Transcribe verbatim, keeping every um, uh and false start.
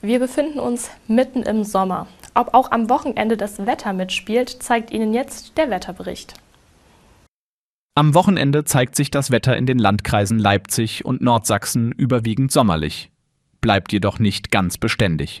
Wir befinden uns mitten im Sommer. Ob auch am Wochenende das Wetter mitspielt, zeigt Ihnen jetzt der Wetterbericht. Am Wochenende zeigt sich das Wetter in den Landkreisen Leipzig und Nordsachsen überwiegend sommerlich, bleibt jedoch nicht ganz beständig.